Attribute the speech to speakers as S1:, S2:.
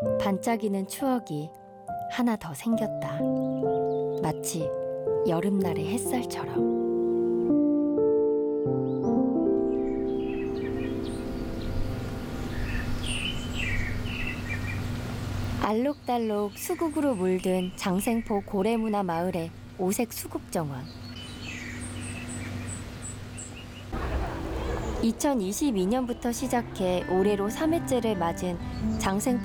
S1: 반짝이는 추억이 하나 더 생겼다. 마치 여름날의 햇살처럼. 알록달록 수국으로 물든 장생포 고래문화 마을의 오색 수국정원. 2022년부터 시작해 올해로 3회째를 맞은 장생포